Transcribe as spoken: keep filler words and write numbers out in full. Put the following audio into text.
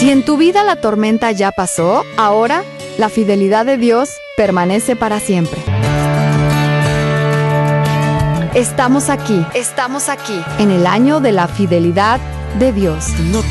Si en tu vida la tormenta ya pasó, ahora la fidelidad de Dios permanece para siempre. Estamos aquí, estamos aquí, en el año de la fidelidad de Dios. No